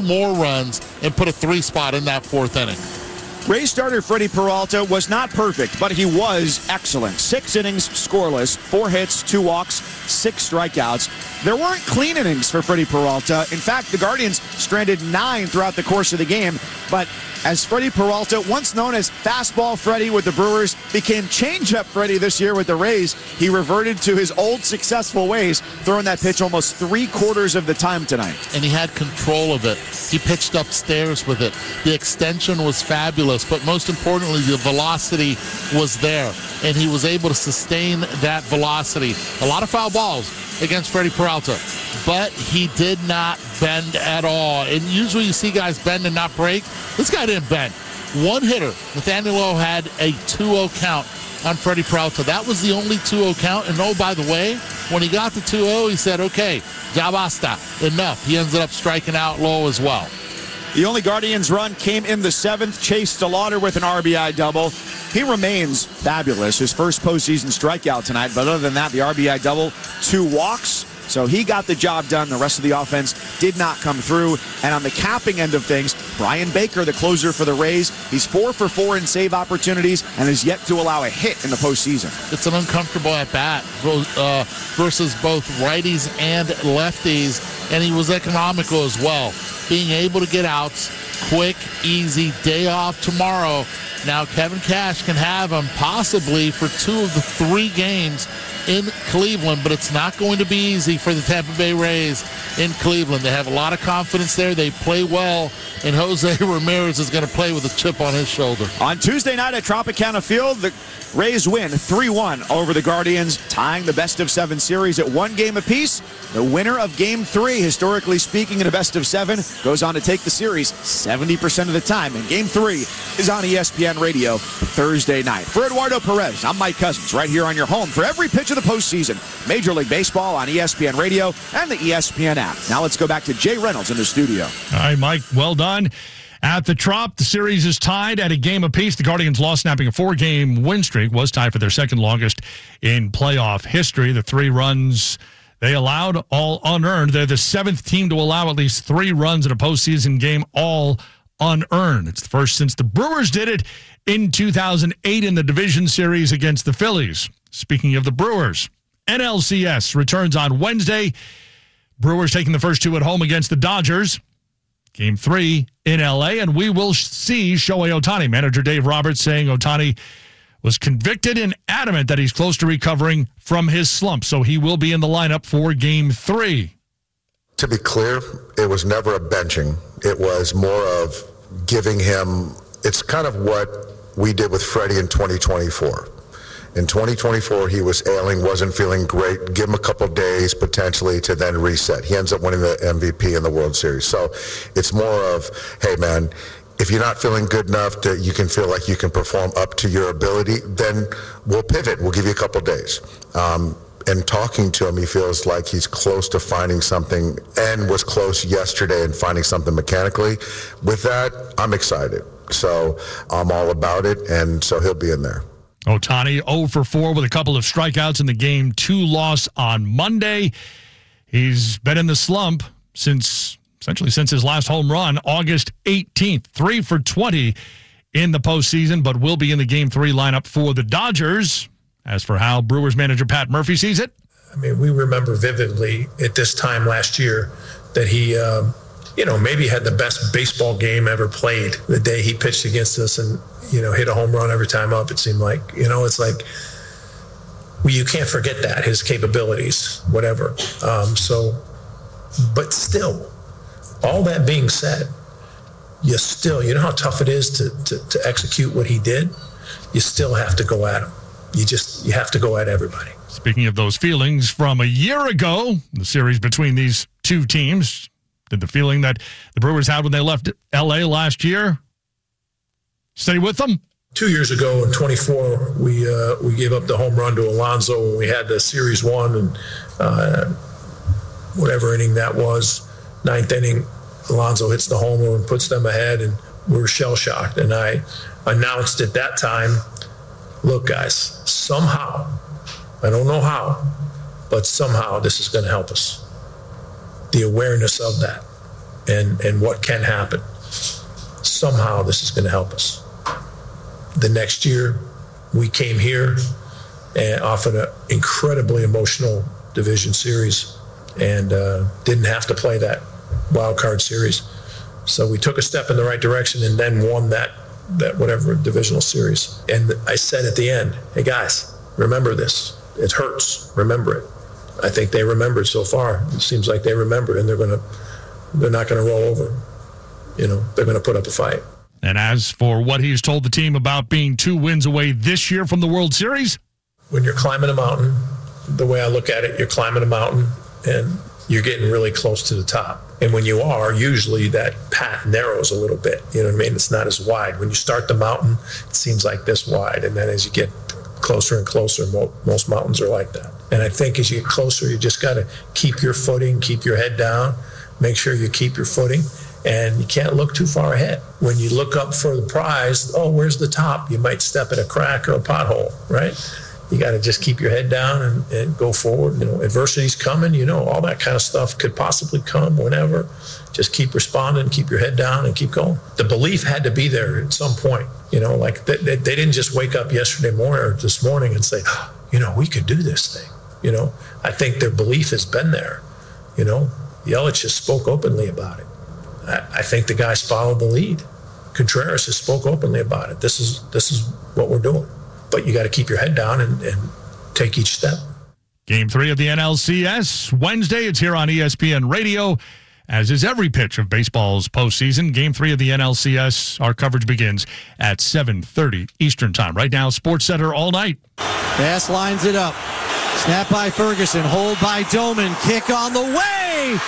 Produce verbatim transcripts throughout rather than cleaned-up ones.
more runs and put a three spot in that fourth inning. Rays starter Freddie Peralta was not perfect, but he was excellent. Six innings scoreless, four hits, two walks, six strikeouts. There weren't clean innings for Freddie Peralta. In fact, the Guardians stranded nine throughout the course of the game, but as Freddie Peralta, once known as Fastball Freddie with the Brewers, became Changeup Freddie this year with the Rays, he reverted to his old successful ways, throwing that pitch almost three quarters of the time tonight. And he had control of it. He pitched upstairs with it. The extension was fabulous, but most importantly, the velocity was there, and he was able to sustain that velocity. A lot of foul balls against Freddie Peralta, but he did not bend at all. And usually you see guys bend and not break. This guy didn't bend. One hitter, Nathaniel Lowe, had a two oh count on Freddie Peralta. That was the only two oh count. And oh, by the way, when he got the two oh, he said, okay, ya basta, enough. He ended up striking out Lowe as well. The only Guardians run came in the seventh. Chase DeLauder with an R B I double. He remains fabulous. His first postseason strikeout tonight. But other than that, the R B I double, two walks. So he got the job done. The rest of the offense did not come through. And on the capping end of things, Brian Baker, the closer for the Rays, he's four for four in save opportunities and is yet to allow a hit in the postseason. It's an uncomfortable at-bat uh, versus both righties and lefties, and he was economical as well. Being able to get outs, quick, easy, day off tomorrow. Now Kevin Cash can have him possibly for two of the three games in Cleveland, but it's not going to be easy for the Tampa Bay Rays in Cleveland. They have a lot of confidence there. They play well, and Jose Ramirez is going to play with a chip on his shoulder. On Tuesday night at Tropicana Field, the Rays win three one over the Guardians, tying the best of seven series at one game apiece. The winner of game three, historically speaking, in a best of seven, goes on to take the series seventy percent of the time. And game three is on E S P N Radio Thursday night. For Eduardo Perez, I'm Mike Cousins, right here on your home for every pitch of the postseason. Major League Baseball on E S P N Radio and the E S P N app. Now let's go back to Jay Reynolds in the studio. All right, Mike, well done. At the Trop, the series is tied at a game apiece. The Guardians lost, snapping a four-game win streak, was tied for their second longest in playoff history. The three runs they allowed, all unearned. They're the seventh team to allow at least three runs in a postseason game, all unearned. It's the first since the Brewers did it in two thousand eight in the division series against the Phillies. Speaking of the Brewers, N L C S returns on Wednesday. Brewers taking the first two at home against the Dodgers. Game three in L A, and we will see Shohei Ohtani. Manager Dave Roberts saying Ohtani was convicted and adamant that he's close to recovering from his slump, so he will be in the lineup for Game three. To be clear, it was never a benching. It was more of giving him, it's kind of what we did with Freddie in twenty twenty-four. In twenty twenty-four, he was ailing, wasn't feeling great. Give him a couple days potentially to then reset. He ends up winning the M V P in the World Series. So it's more of, hey, man, if you're not feeling good enough that you can feel like you can perform up to your ability, then we'll pivot. We'll give you a couple days. Um, and talking to him, he feels like he's close to finding something and was close yesterday in finding something mechanically. With that, I'm excited. So I'm all about it, and so he'll be in there. Ohtani oh for four with a couple of strikeouts in the game two loss on Monday. He's been in the slump since essentially since his last home run, August eighteenth. three for twenty in the postseason, but will be in the game three lineup for the Dodgers. As for how Brewers manager Pat Murphy sees it. I mean, we remember vividly at this time last year that he, um, you know, maybe had the best baseball game ever played the day he pitched against us and, you know, hit a home run every time up, it seemed like. You know, it's like, well, you can't forget that, his capabilities, whatever. Um, so, but still, all that being said, you still, you know how tough it is to, to, to execute what he did? You still have to go at him. You just, you have to go at everybody. Speaking of those feelings from a year ago, the series between these two teams, did the feeling that the Brewers had when they left L A last year stay with them? Two years ago in twenty-four, we uh, we gave up the home run to Alonso when we had the series one and uh, whatever inning that was, ninth inning, Alonso hits the homer and puts them ahead, and we were shell-shocked. And I announced at that time, look, guys, somehow, I don't know how, but somehow this is going to help us. The awareness of that. and, and what can happen. Somehow this is going to help us. The next year, we came here and off an incredibly emotional division series and uh, didn't have to play that wild card series. So we took a step in the right direction and then won that, that whatever divisional series. And I said at the end, hey guys, remember this. It hurts. Remember it. I think they remembered so far. It seems like they remembered, and they're going to, they're not going to roll over. You know, they're going to put up a fight. And as for what he's told the team about being two wins away this year from the World Series, when you're climbing a mountain, the way I look at it, you're climbing a mountain and you're getting really close to the top. And when you are, usually that path narrows a little bit. You know what I mean? It's not as wide. When you start the mountain, it seems like this wide. And then as you get closer and closer, most mountains are like that. And I think as you get closer, you just got to keep your footing, keep your head down, make sure you keep your footing, and you can't look too far ahead. When you look up for the prize, oh, where's the top? You might step in a crack or a pothole, right? You got to just keep your head down and, and go forward. You know, adversity's coming, you know, all that kind of stuff could possibly come whenever. Just keep responding, keep your head down, and keep going. The belief had to be there at some point. You know, like they, they, they didn't just wake up yesterday morning or this morning and say, oh, you know, we could do this thing. You know, I think their belief has been there. You know, Yelich just spoke openly about it. I, I think the guys followed the lead. Contreras has spoke openly about it. This is this is what we're doing. But you got to keep your head down and, and take each step. Game three of the N L C S. Wednesday, it's here on E S P N Radio, as is every pitch of baseball's postseason. Game three of the N L C S. Our coverage begins at seven thirty Eastern Time. Right now, Sports Center all night. Bass lines it up. Snap by Ferguson. Hold by Doman. Kick on the way.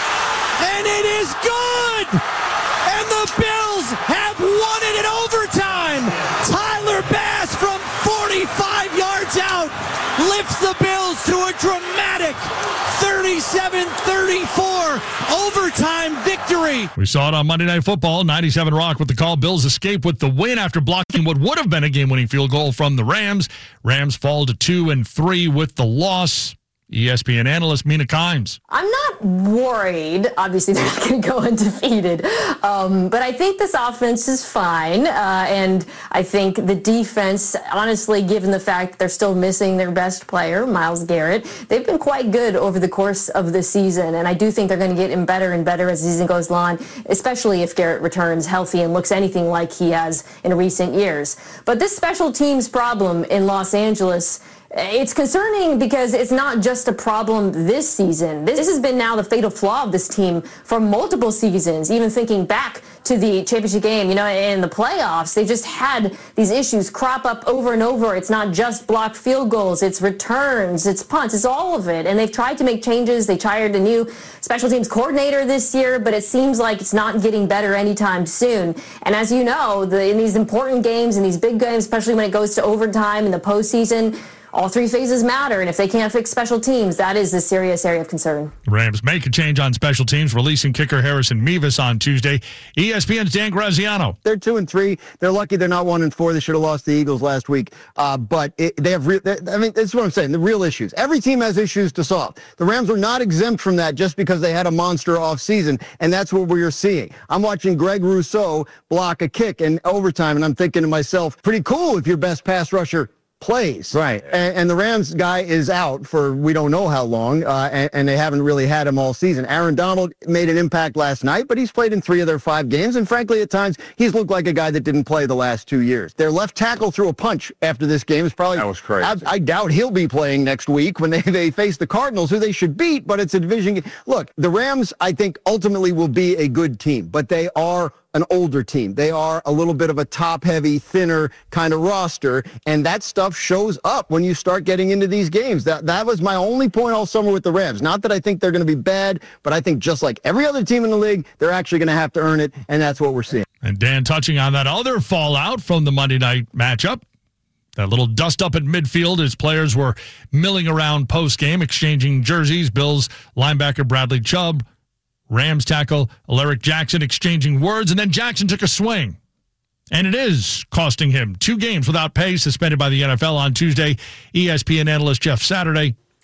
And it is good. And the Bills have won it in overtime. Tyler Bass from forty-five yards out lifts the Bills to a dramatic thirty-seven thirty-four overtime victory. We saw it on Monday Night Football. ninety-seven Rock with the call. Bills escape with the win after blocking what would have been a game-winning field goal from the Rams. Rams fall to two and three with the loss. E S P N analyst Mina Kimes. I'm not worried. Obviously, they're not going to go undefeated. Um, but I think this offense is fine. Uh, and I think the defense, honestly, given the fact they're still missing their best player, Myles Garrett, they've been quite good over the course of the season. And I do think they're going to get him better and better as the season goes on, especially if Garrett returns healthy and looks anything like he has in recent years. But this special teams problem in Los Angeles, it's concerning because it's not just a problem this season. This has been now the fatal flaw of this team for multiple seasons, even thinking back to the championship game, you know, in the playoffs. They've just had these issues crop up over and over. It's not just blocked field goals. It's returns. It's punts. It's all of it. And they've tried to make changes. They hired a new special teams coordinator this year, but it seems like it's not getting better anytime soon. And as you know, the, in these important games, in these big games, especially when it goes to overtime in the postseason, all three phases matter, and if they can't fix special teams, that is a serious area of concern. Rams make a change on special teams, releasing kicker Harrison Mevis on Tuesday. E S P N's Dan Graziano. They're two and three. They're lucky they're not one and four. They should have lost the Eagles last week. Uh, but it, they have. Re- I mean, that's what I'm saying. The real issues. Every team has issues to solve. The Rams were not exempt from that just because they had a monster offseason, and that's what we're seeing. I'm watching Greg Rousseau block a kick in overtime, and I'm thinking to myself, pretty cool if your best pass rusher plays. Right. And, and the Rams guy is out for we don't know how long, uh, and, and they haven't really had him all season. Aaron Donald made an impact last night, but he's played in three of their five games, and frankly, at times, he's looked like a guy that didn't play the last two years. Their left tackle threw a punch after this game. It's probably, that was crazy. I, I doubt he'll be playing next week when they, they face the Cardinals, who they should beat, but it's a division game. Look, the Rams, I think, ultimately will be a good team, but they are an older team. They are a little bit of a top-heavy, thinner kind of roster, and that stuff shows up when you start getting into these games. That that was my only point all summer with the Rams. Not that I think they're going to be bad, but I think just like every other team in the league, they're actually going to have to earn it, and that's what we're seeing. And Dan touching on that other fallout from the Monday night matchup. That little dust-up at midfield as players were milling around post-game, exchanging jerseys. Bills linebacker Bradley Chubb, Rams tackle Alaric Jackson exchanging words, and then Jackson took a swing. And it is costing him two games without pay, suspended by the N F L on Tuesday. E S P N analyst Jeff Saturday.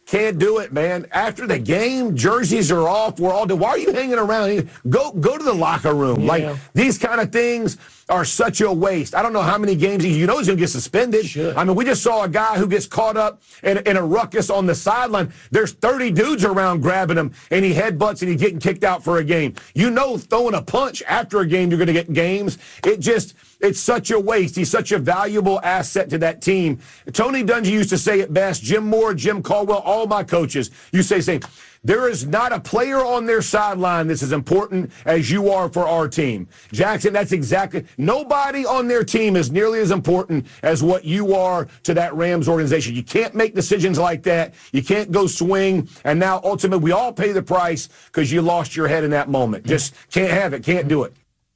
Can't do it, man. After the game, jerseys are off. We're all done. Why are you hanging around? Go go to the locker room. Yeah. Like, these kind of things are such a waste. I don't know how many games he, you know he's going to get suspended. Should. I mean, we just saw a guy who gets caught up in, in a ruckus on the sideline. There's thirty dudes around grabbing him, and he headbutts and he's getting kicked out for a game. You know, throwing a punch after a game, you're going to get games. It just, it's such a waste. He's such a valuable asset to that team. Tony Dungy used to say it best. Jim Moore, Jim Caldwell, all my coaches, you say the same. There is not a player on their sideline that's as important as you are for our team. Jackson, that's exactly, nobody on their team is nearly as important as what you are to that Rams organization. You can't make decisions like that. You can't go swing. And now, ultimately, we all pay the price because you lost your head in that moment. Just can't have it. Can't do it.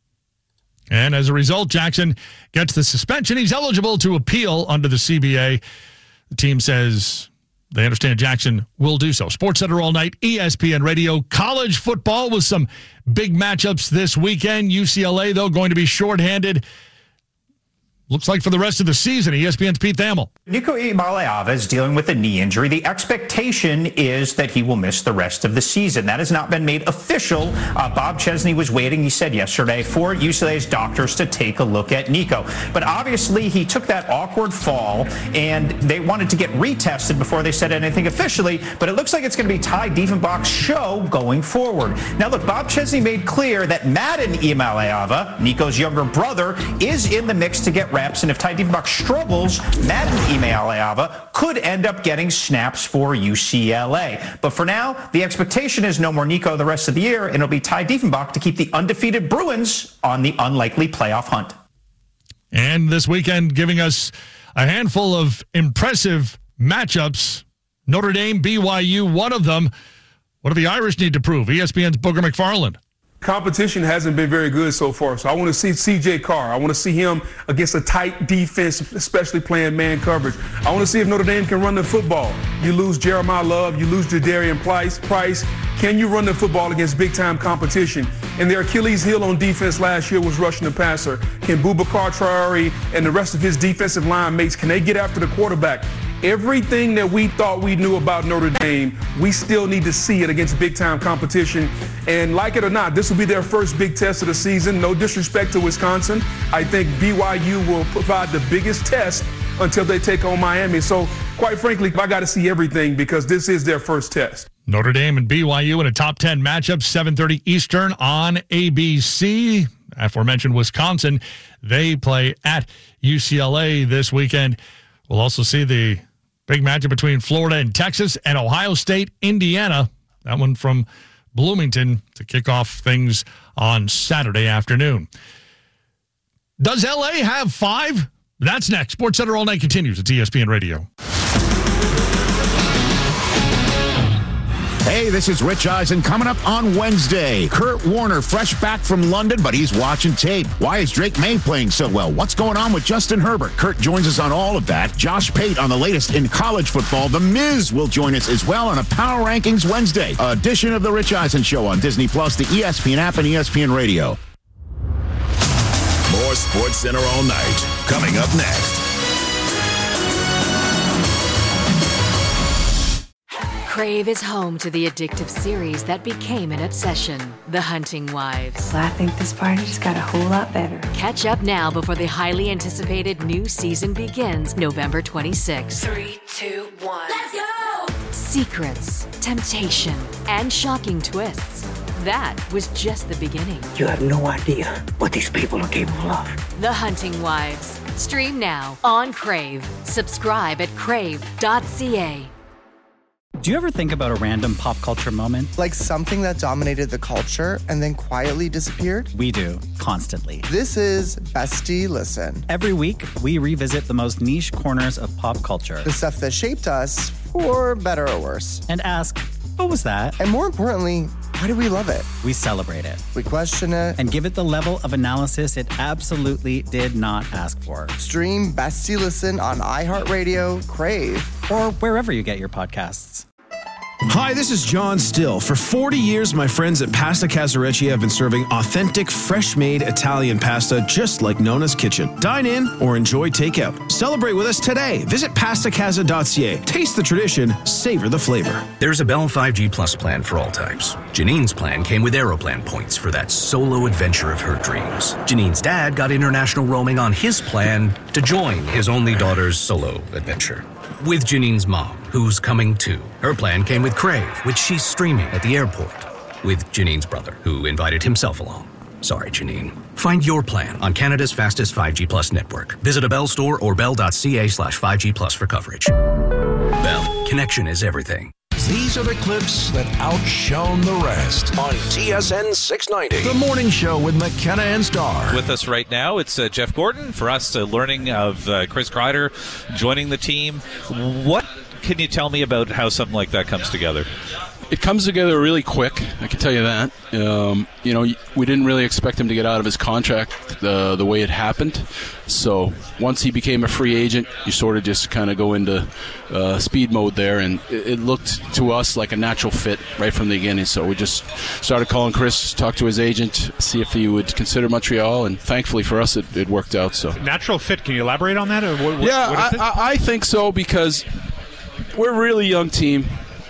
And as a result, Jackson gets the suspension. He's eligible to appeal under the C B A. The team says they understand Jackson will do so. SportsCenter all night, E S P N Radio. College football with some big matchups this weekend. U C L A, though, going to be shorthanded. Looks like for the rest of the season. E S P N's Pete Thamel. Nico Iamaleava is dealing with a knee injury. The expectation is that he will miss the rest of the season. That has not been made official. Uh, Bob Chesney was waiting, he said yesterday, for U C L A's doctors to take a look at Nico. But obviously, he took that awkward fall, and they wanted to get retested before they said anything officially. But it looks like it's going to be Ty Diefenbach's show going forward. Now, look, Bob Chesney made clear that Madden Iamaleava, Nico's younger brother, is in the mix to get reps. And if Ty Diefenbach struggles, Madden Iamaleava could end up getting snaps for U C L A. But for now, the expectation is no more Nico the rest of the year, and it'll be Ty Diefenbach to keep the undefeated Bruins on the unlikely playoff hunt. And this weekend, giving us a handful of impressive matchups. Notre Dame, B Y U, one of them. What do the Irish need to prove? E S P N's Booger McFarland. Competition hasn't been very good so far, so I want to see C J Carr. I want to see him against a tight defense, especially playing man coverage. I want to see if Notre Dame can run the football. You lose Jeremiah Love, you lose Jadarian Price. Price. Can you run the football against big-time competition? And their Achilles heel on defense last year was rushing the passer. Can Boubacar Traore and the rest of his defensive line mates, can they get after the quarterback? Everything that we thought we knew about Notre Dame, we still need to see it against big-time competition. And like it or not, this will be their first big test of the season. No disrespect to Wisconsin. I think B Y U will provide the biggest test until they take on Miami. So, quite frankly, I got to see everything because this is their first test. Notre Dame and B Y U in a top ten matchup, seven thirty Eastern on A B C. Aforementioned Wisconsin, they play at U C L A this weekend. We'll also see the big matchup between Florida and Texas and Ohio State, Indiana. That one from Bloomington to kick off things on Saturday afternoon. Does L A have five? That's next. SportsCenter All Night continues at E S P N Radio. Hey, this is Rich Eisen. Coming up on Wednesday, Kurt Warner fresh back from London, but he's watching tape. Why is Drake May playing so well? What's going on with Justin Herbert? Kurt joins us on all of that. Josh Pate on the latest in college football. The Miz will join us as well on a Power Rankings Wednesday edition of the Rich Eisen Show on Disney Plus, the E S P N app, and E S P N Radio. More SportsCenter All Night coming up next. Crave is home to the addictive series that became an obsession, The Hunting Wives. Well, I think this party just got a whole lot better. Catch up now before the highly anticipated new season begins November twenty-sixth. Three, two, one. Let's go! Secrets, temptation, and shocking twists. That was just the beginning. You have no idea what these people are capable of. The Hunting Wives. Stream now on Crave. Subscribe at crave dot c a. Do you ever think about a random pop culture moment? Like something that dominated the culture and then quietly disappeared? We do, constantly. This is Bestie Listen. Every week, we revisit the most niche corners of pop culture. The stuff that shaped us, for better or worse. And ask, what was that? And more importantly, why do we love it? We celebrate it. We question it. And give it the level of analysis it absolutely did not ask for. Stream Bestie Listen on iHeartRadio, Crave, or wherever you get your podcasts. Hi, this is John Still. For forty years, my friends at Pasta Casarecci have been serving authentic, fresh-made Italian pasta just like Nona's Kitchen. Dine in or enjoy takeout. Celebrate with us today. Visit pasta casa dot c a. Taste the tradition, savor the flavor. There's a Bell five G Plus plan for all types. Janine's plan came with Aeroplan points for that solo adventure of her dreams. Janine's dad got international roaming on his plan to join his only daughter's solo adventure. With Janine's mom, who's coming too. Her plan came with Crave, which she's streaming at the airport. With Janine's brother, who invited himself along. Sorry, Janine. Find your plan on Canada's fastest five G Plus network. Visit a Bell store or bell.ca slash 5G Plus for coverage. Bell, connection is everything. These are the clips that outshone the rest on T S N six ninety. The morning show with McKenna and Starr. With us right now, it's uh, Jeff Gordon. For us, uh, learning of uh, Chris Kreider joining the team. What can you tell me about how something like that comes together? It comes together really quick, I can tell you that. Um, you know, we didn't really expect him to get out of his contract uh, the way it happened. So once he became a free agent, you sort of just kind of go into uh, speed mode there, and it, it looked to us like a natural fit right from the beginning. So we just started calling Chris, talked to his agent, see if he would consider Montreal, and thankfully for us, it, it worked out. So natural fit. Can you elaborate on that? Or what, what, yeah, what is I, I, I think so, because we're a really young team,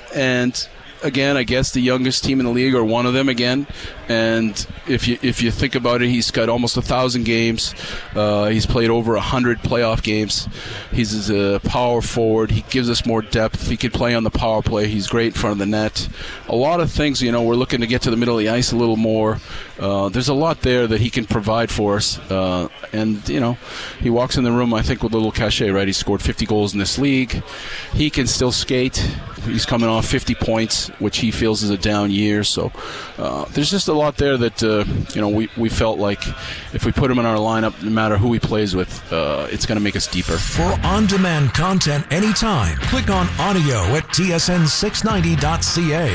and again, I guess the youngest team in the league, or one of them again. And if you if you think about it, he's got almost a thousand games. Uh, he's played over a hundred playoff games. He's a power forward. He gives us more depth. He could play on the power play. He's great in front of the net. A lot of things, you know, we're looking to get to the middle of the ice a little more. Uh, there's a lot there that he can provide for us. Uh, and, you know, he walks in the room, I think, with a little cachet, right? He scored fifty goals in this league. He can still skate. He's coming off fifty points, which he feels is a down year. So uh, there's just a lot there that, uh, you know, we, we felt like if we put him in our lineup, no matter who he plays with, uh, it's going to make us deeper. For on-demand content anytime, click on audio at T S N six ninety dot c a.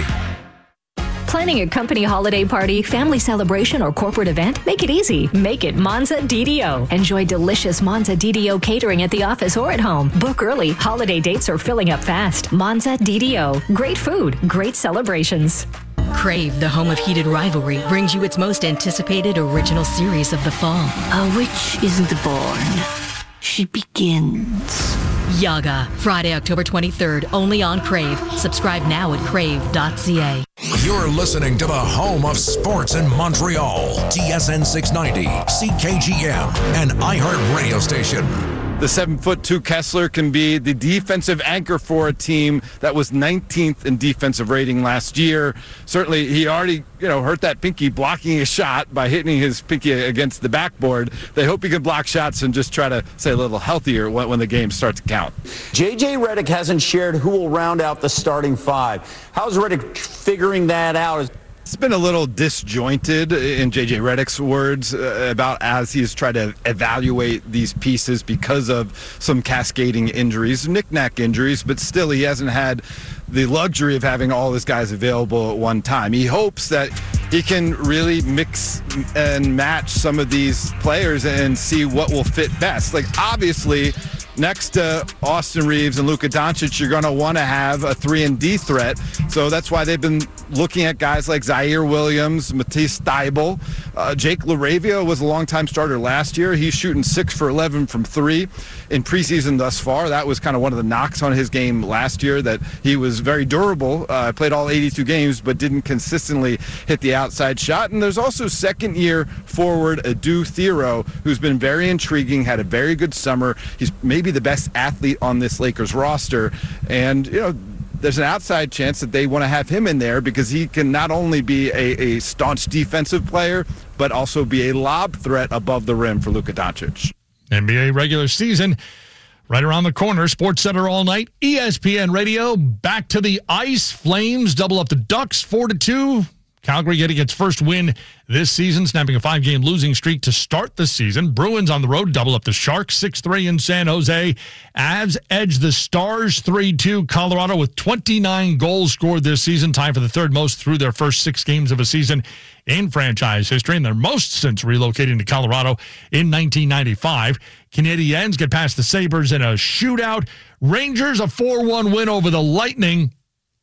Planning a company holiday party, family celebration, or corporate event? Make it easy. Make it Monza D D O. Enjoy delicious Monza D D O catering at the office or at home. Book early. Holiday dates are filling up fast. Monza D D O. Great food, great celebrations. Crave, the home of heated rivalry, brings you its most anticipated original series of the fall. A witch isn't born. She begins. Yaga, Friday, October twenty-third, only on Crave. Subscribe now at crave dot c a. You're listening to the home of sports in Montreal. T S N six ninety, C K G M, an iHeart radio station. The seven foot two Kessler can be the defensive anchor for a team that was nineteenth in defensive rating last year. Certainly, he already, you know, hurt that pinky blocking a shot by hitting his pinky against the backboard. They hope he can block shots and just try to stay a little healthier when, when the games start to count. J J Redick hasn't shared who will round out the starting five. How's Redick figuring that out? It's been a little disjointed, in J J Redick's words, uh, about as he's tried to evaluate these pieces because of some cascading injuries, knick-knack injuries, but still he hasn't had the luxury of having all his guys available at one time. He hopes that he can really mix and match some of these players and see what will fit best. Like, obviously, next to Austin Reeves and Luka Doncic, you're going to want to have a three and D threat. So that's why they've been looking at guys like Zaire Williams, Matisse Thybulle. Uh, Jake LaRavia was a longtime starter last year. He's shooting six for eleven from three in preseason thus far. That was kind of one of the knocks on his game last year, that he was very durable, uh, played all eighty-two games, but didn't consistently hit the outside shot. And there's also second-year forward Adu Thero, who's been very intriguing, had a very good summer. He's maybe the best athlete on this Lakers roster. And, you know, there's an outside chance that they want to have him in there because he can not only be a, a staunch defensive player, but also be a lob threat above the rim for Luka Doncic. N B A regular season right around the corner. Sports Center all night. E S P N Radio. Back to the ice. Flames double up the Ducks four to two. Calgary getting its first win this season, snapping a five-game losing streak to start the season. Bruins on the road double up the Sharks six three in San Jose. Avs edge the Stars three two. Colorado with twenty-nine goals scored this season, tied for the third most through their first six games of a season in franchise history, and their most since relocating to Colorado in nineteen ninety-five. Canadiens get past the Sabres in a shootout. Rangers a four one win over the Lightning.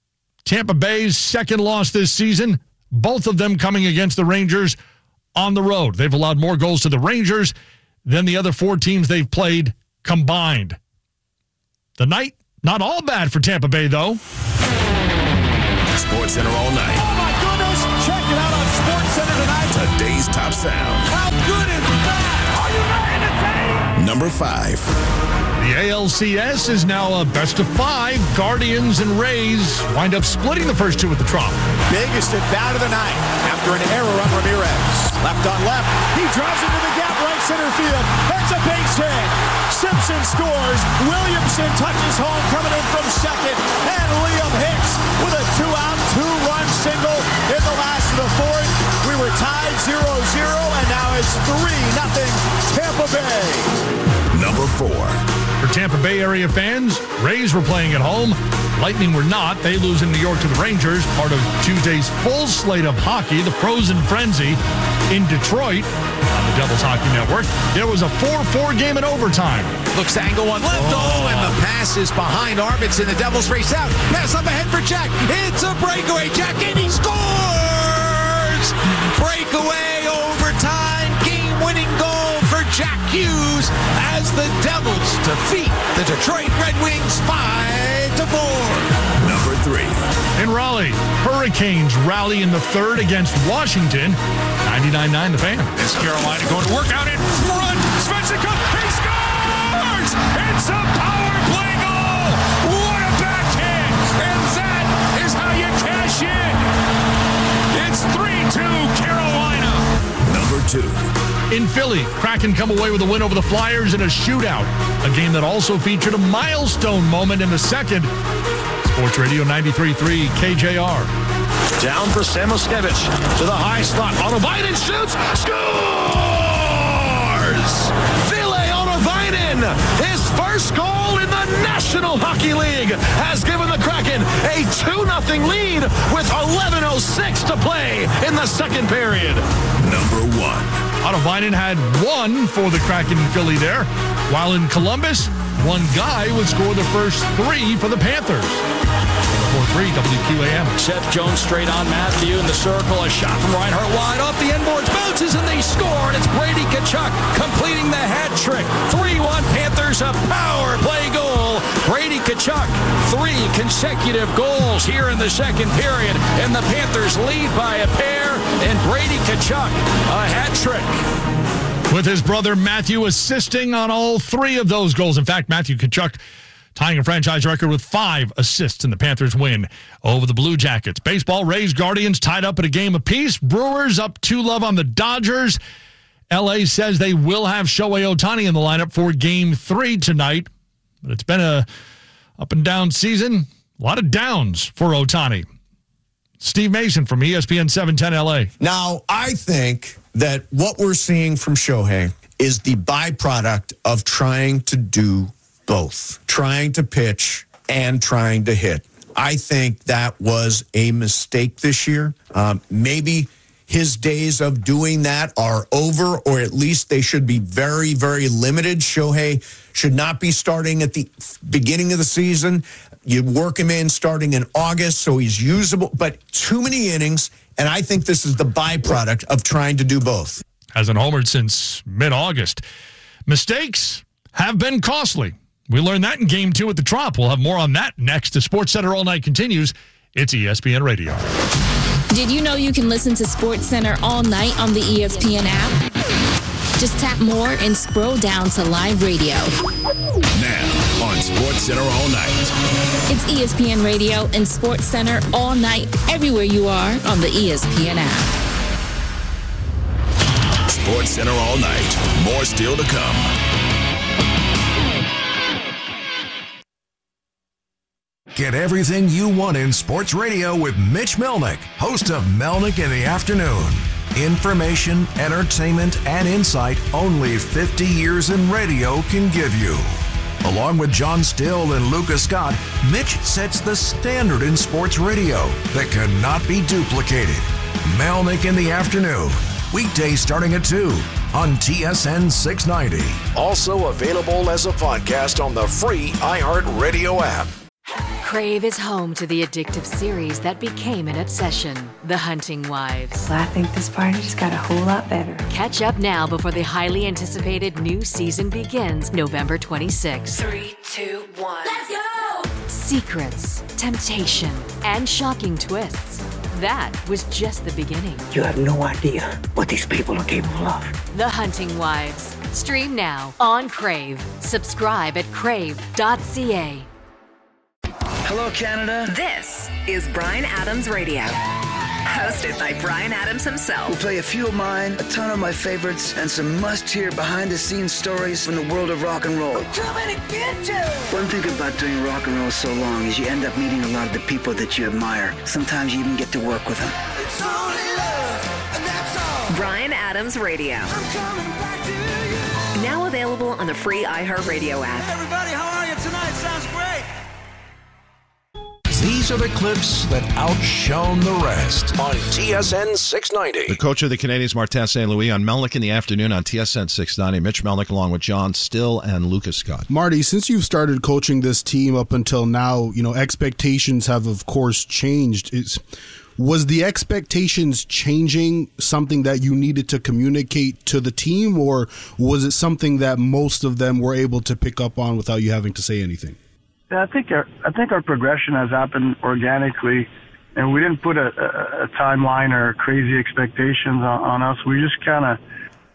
Tampa Bay's second loss this season, both of them coming against the Rangers on the road. They've allowed more goals to the Rangers than the other four teams they've played combined. The night, not all bad for Tampa Bay, though. Sports Center all night. Oh, my goodness. Check it out on Sports Center tonight. Today's top sound. How good is that? Are you entertained? Number five. The A L C S is now a best of five. Guardians and Rays wind up splitting the first two at the Trop. Biggest at bat of the night after an error on Ramirez. Left on left. He drives into the gap right center field. That's a base hit. Simpson scores. Williamson touches home coming in from second. And Liam Hicks with a two-out, two-run single in the last of the fourth. We were tied zero zero, and now it's three nothing Tampa Bay. Number four. For Tampa Bay area fans, Rays were playing at home. Lightning were not. They lose in New York to the Rangers, part of Tuesday's full slate of hockey, the Frozen Frenzy in Detroit on the Devils Hockey Network. There was a four four game in overtime. Looks to angle one left. Oh, and the pass is behind Arvidsson. The Devils race out. Pass up ahead for Jack. It's a breakaway. Jack, and he scores! Breakaway overtime. Game-winning goal for Jack Hughes as the Devils defeat the Detroit Red Wings five to four. Number three. In Raleigh, Hurricanes rally in the third against Washington. ninety-nine nine The Fan. As Carolina going to work out in front. Svechnikov, he scores! It's a power play goal! What a backhand! And that is how you cash in. It's three two Carolina. Number two. In Philly, Kraken come away with a win over the Flyers in a shootout. A game that also featured a milestone moment in the second. Sports Radio ninety-three point three K J R. Down for Samoskevich to the high slot. Onovainen shoots. Scores! Ville Onovainen, his first goal in the National Hockey League, has given the Kraken a two nothing lead with eleven oh six to play in the second period. Number one. Onovainen had one for the Kraken in Philly there, while in Columbus, one guy would score the first three for the Panthers. four three W Q A M. Seth Jones straight on Matthew in the circle. A shot from Reinhart wide off the end boards. Bounces and they score. And it's Brady Tkachuk completing the hat trick. three one Panthers, a power play goal. Brady Tkachuk, three consecutive goals here in the second period. And the Panthers lead by a pair. And Brady Tkachuk, a hat trick. With his brother Matthew assisting on all three of those goals. In fact, Matthew Tkachuk tying a franchise record with five assists in the Panthers' win over the Blue Jackets. Baseball, Rays, Guardians tied up at a game apiece. Brewers up two love on the Dodgers. L A says they will have Shohei Ohtani in the lineup for game three tonight. But it's been a up and down season. A lot of downs for Ohtani. Steve Mason from E S P N seven ten L A. Now, I think that what we're seeing from Shohei is the byproduct of trying to do both, trying to pitch and trying to hit. I think that was a mistake this year. Um, maybe his days of doing that are over, or at least they should be very, very limited. Shohei should not be starting at the beginning of the season. You work him in starting in August, so he's usable, but too many innings, and I think this is the byproduct of trying to do both. Hasn't homered since mid-August. Mistakes have been costly. We learned that in game two at the Trop. We'll have more on that next as Sports Center All Night continues. It's E S P N Radio. Did you know you can listen to Sports Center all night on the E S P N app? Just tap more and scroll down to live radio. Now on Sports Center All Night. It's E S P N Radio and Sports Center all night, everywhere you are on the E S P N app. Sports Center All Night. More still to come. Get everything you want in sports radio with Mitch Melnick, host of Melnick in the Afternoon. Information, entertainment, and insight only fifty years in radio can give you. Along with John Still and Lucas Scott, Mitch sets the standard in sports radio that cannot be duplicated. Melnick in the Afternoon. Weekdays starting at two on T S N six ninety. Also available as a podcast on the free iHeartRadio app. Crave is home to the addictive series that became an obsession, The Hunting Wives. Well, I think this party just got a whole lot better. Catch up now before the highly anticipated new season begins November twenty-sixth. Three, two, one. Let's go! Secrets, temptation, and shocking twists. That was just the beginning. You have no idea what these people are capable of. The Hunting Wives. Stream now on Crave. Subscribe at crave dot c a. Hello, Canada. This is Bryan Adams Radio. Hosted by Bryan Adams himself. We'll play a few of mine, a ton of my favorites, and some must-hear behind-the-scenes stories from the world of rock and roll. I'm coming to get you! One thing about doing rock and roll so long is you end up meeting a lot of the people that you admire. Sometimes you even get to work with them. It's only love, and that's all. Bryan Adams Radio. I'm coming back to you. Now available on the free iHeartRadio app. Hey everybody, how are you tonight? Sounds great. These are the clips that outshone the rest on T S N six ninety. The coach of the Canadiens, Martin Saint Louis, on Melnick in the afternoon on T S N six ninety. Mitch Melnick along with John Still and Lucas Scott. Marty, since you've started coaching this team up until now, you know, expectations have, of course, changed. It's, was the expectations changing something that you needed to communicate to the team, or was it something that most of them were able to pick up on without you having to say anything? I think our, I think our progression has happened organically, and we didn't put a, a, a timeline or crazy expectations on, on us. We just kind of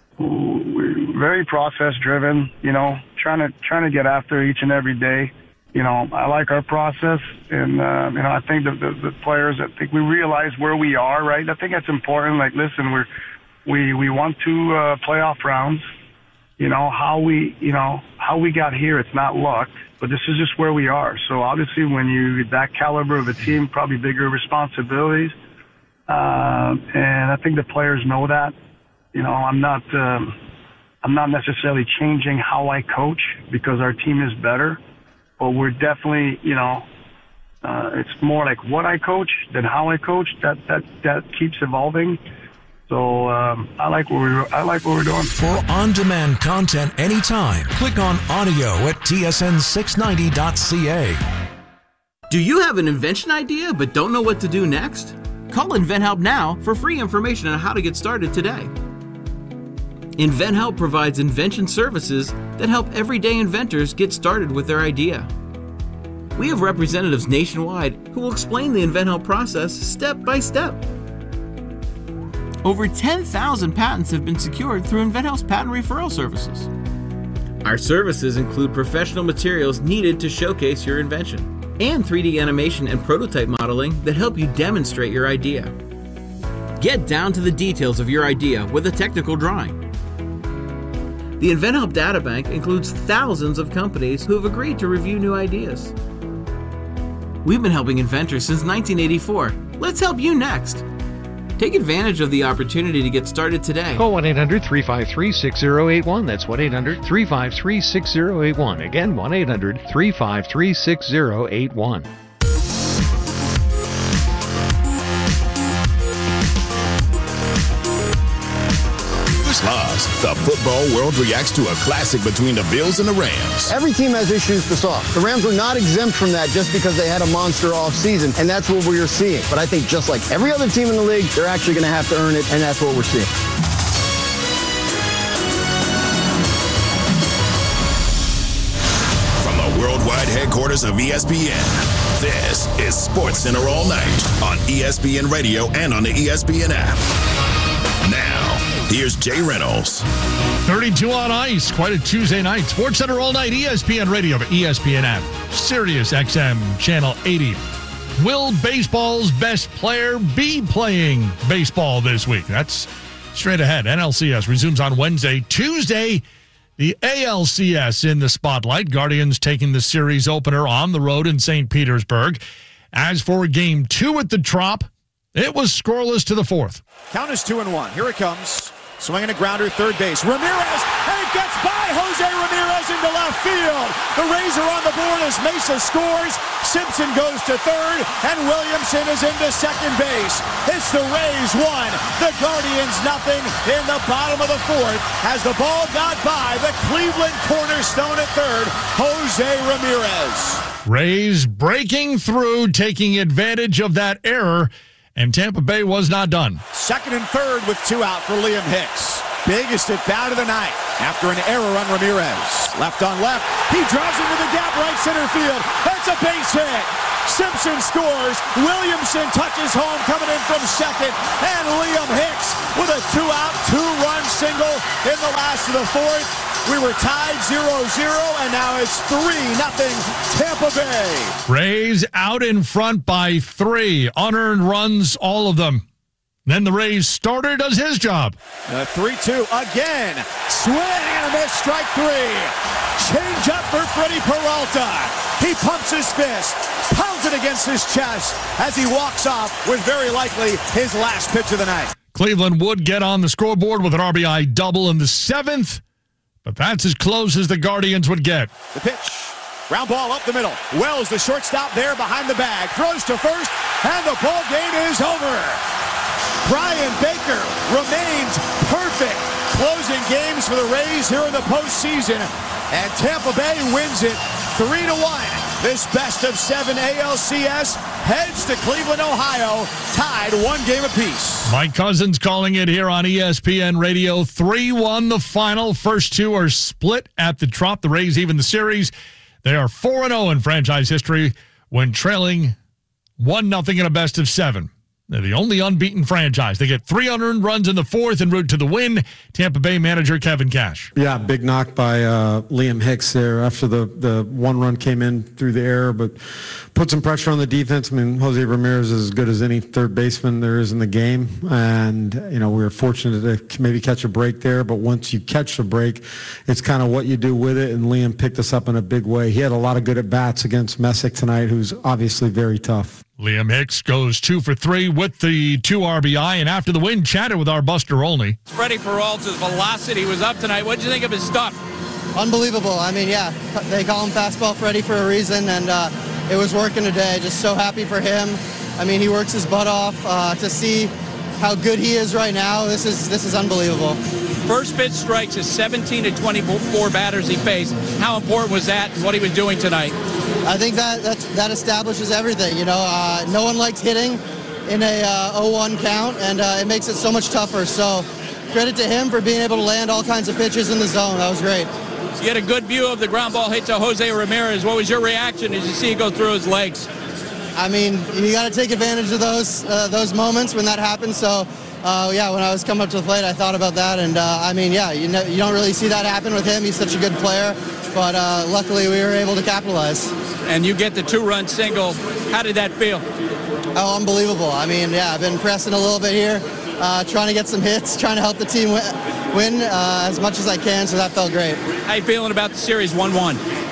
very process driven, you know, trying to trying to get after each and every day. You know, I like our process, and uh, you know, I think the, the the players. I think we realize where we are, right? I think that's important. Like, listen, we're we we won two uh, playoff rounds. You know how we, you know how we got here. It's not luck. But this is just where we are. So obviously, when you that caliber of a team, probably bigger responsibilities. Uh, and I think the players know that. You know, I'm not, um, I'm not necessarily changing how I coach because our team is better. But we're definitely, you know, uh, it's more like what I coach than how I coach. That that that keeps evolving. So um, I like what we're I like what we're doing. For on-demand content anytime, click on audio at T S N six ninety dot c a. Do you have an invention idea but don't know what to do next? Call InventHelp now for free information on how to get started today. InventHelp provides invention services that help everyday inventors get started with their idea. We have representatives nationwide who will explain the InventHelp process step by step. Over ten thousand patents have been secured through InventHelp's patent referral services. Our services include professional materials needed to showcase your invention and three D animation and prototype modeling that help you demonstrate your idea. Get down to the details of your idea with a technical drawing. The InventHelp Databank includes thousands of companies who have agreed to review new ideas. We've been helping inventors since nineteen eighty-four. Let's help you next. Take advantage of the opportunity to get started today. Call one eight hundred three five three six zero eight one. That's one eight hundred three five three six zero eight one. Again, one eight hundred three five three six zero eight one. Plus, the football world reacts to a classic between the Bills and the Rams. Every team has issues to solve. The Rams were not exempt from that just because they had a monster offseason, and that's what we're seeing. But I think just like every other team in the league, they're actually going to have to earn it, and that's what we're seeing. From the worldwide headquarters of E S P N, this is SportsCenter All Night on E S P N Radio and on the E S P N app. Now, here's Jay Reynolds. thirty-two on ice. Quite a Tuesday night. SportsCenter All Night, E S P N Radio, E S P N app, Sirius X M, Channel eighty. Will baseball's best player be playing baseball this week? That's straight ahead. N L C S resumes on Wednesday. Tuesday, the A L C S in the spotlight. Guardians taking the series opener on the road in Saint Petersburg. As for game two at the Trop, it was scoreless to the fourth. Count is two and one. Here it comes. Swinging a grounder, third base. Ramirez, and it gets by Jose Ramirez into left field. The Rays are on the board as Mesa scores. Simpson goes to third, and Williamson is into second base. It's the Rays one, the Guardians nothing in the bottom of the fourth as the ball got by the Cleveland cornerstone at third, Jose Ramirez. Rays breaking through, taking advantage of that error, and Tampa Bay was not done. Second and third with two out for Liam Hicks. Biggest at bat of the night after an error on Ramirez. Left on left. He drives into the gap right center field. That's a base hit. Simpson scores. Williamson touches home coming in from second. And Liam Hicks with a two-out, two-run single in the last of the fourth. We were tied zero zero, and now it's three nothing Tampa Bay. Rays out in front by three. Unearned runs, all of them. Then the Rays starter does his job. three two again. Swing and a miss, strike three. Change up for Freddie Peralta. He pumps his fist, pounds it against his chest as he walks off with very likely his last pitch of the night. Cleveland would get on the scoreboard with an R B I double in the seventh, but that's as close as the Guardians would get. The pitch. Round ball up the middle. Wells, the shortstop there behind the bag. Throws to first, and the ball game is over. Brian Baker remains perfect, closing games for the Rays here in the postseason. And Tampa Bay wins it three to one. This best of seven A L C S heads to Cleveland, Ohio, tied one game apiece. Mike Cousins calling it here on E S P N Radio. three one the final. First two are split at the Trop. The Rays even the series. They are four and oh in franchise history when trailing one nothing in a best of seven. They're the only unbeaten franchise. They get three unearned runs in the fourth en route to the win. Tampa Bay manager Kevin Cash. Yeah, big knock by uh, Liam Hicks there after the, the one run came in through the air, but put some pressure on the defense. I mean, Jose Ramirez is as good as any third baseman there is in the game. And, you know, we were fortunate to maybe catch a break there. But once you catch the break, it's kind of what you do with it. And Liam picked us up in a big way. He had a lot of good at-bats against Messick tonight, who's obviously very tough. Liam Hicks goes two for three with the two R B I, and after the win, chatted with our Buster Olney. Freddie Peralta's velocity was up tonight. What did you think of his stuff? Unbelievable. I mean, yeah, they call him Fastball Freddie for a reason, and uh, it was working today. Just so happy for him. I mean, he works his butt off. Uh, to see how good he is right now, this is this is unbelievable. First pitch strikes is seventeen to twenty-four batters he faced. How important was that and what he was doing tonight? I think that that, that establishes everything. You know, uh, no one likes hitting in a uh, oh one count, and uh, it makes it so much tougher. So credit to him for being able to land all kinds of pitches in the zone. That was great. So you had a good view of the ground ball hit to Jose Ramirez. What was your reaction as you see it go through his legs? I mean, you got to take advantage of those uh, those moments when that happens. So, uh, yeah, when I was coming up to the plate, I thought about that. And, uh, I mean, yeah, you, know, you don't really see that happen with him. He's such a good player. But uh, luckily, we were able to capitalize. And you get the two-run single. How did that feel? Oh, unbelievable. I mean, yeah, I've been pressing a little bit here, uh, trying to get some hits, trying to help the team win, win uh, as much as I can, so that felt great. How you feeling about the series one one?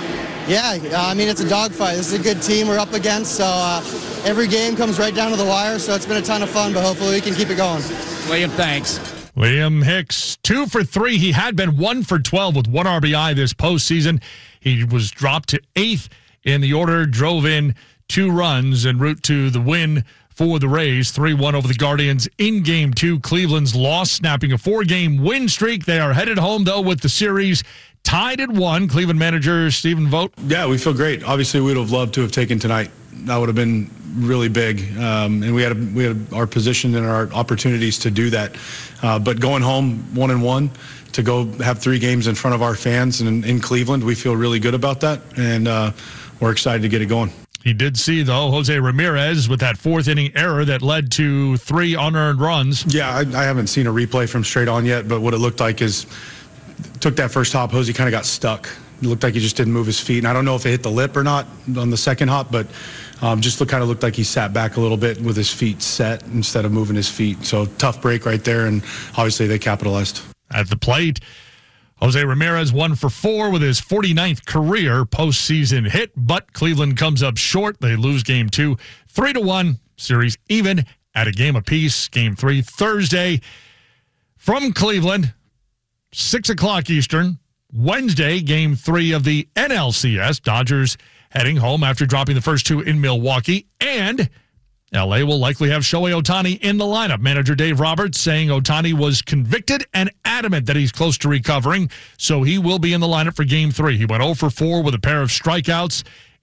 Yeah, I mean, it's a dogfight. This is a good team we're up against, so uh, every game comes right down to the wire, so it's been a ton of fun, but hopefully we can keep it going. Liam, thanks. Liam Hicks, two for three. He had been one for twelve with one R B I this postseason. He was dropped to eighth in the order, drove in two runs en route to the win for the Rays, three one over the Guardians in Game two. Cleveland's loss, snapping a four-game win streak. They are headed home, though, with the series tied at one. Cleveland manager Stephen Vogt. Yeah, we feel great. Obviously, we would have loved to have taken tonight. That would have been really big, um, and we had a, we had our position and our opportunities to do that. Uh, but going home one and one to go have three games in front of our fans and in, in Cleveland, we feel really good about that, and uh, we're excited to get it going. He did see, though, Jose Ramirez with that fourth inning error that led to three unearned runs. Yeah, I, I haven't seen a replay from straight on yet, but what it looked like is took that first hop, Jose kind of got stuck. It looked like he just didn't move his feet, and I don't know if it hit the lip or not on the second hop, but um, just look, kind of looked like he sat back a little bit with his feet set instead of moving his feet. So tough break right there, and obviously they capitalized. At the plate, Jose Ramirez one for four with his forty-ninth career postseason hit, but Cleveland comes up short. They lose game two, three to one. Series even at a game apiece. Game three Thursday from Cleveland, six o'clock Eastern. Wednesday, game three of the N L C S. Dodgers heading home after dropping the first two in Milwaukee. And L A will likely have Shohei Ohtani in the lineup. Manager Dave Roberts saying Ohtani was convicted and adamant that he's close to recovering, so he will be in the lineup for game three. He went oh for four with a pair of strikeouts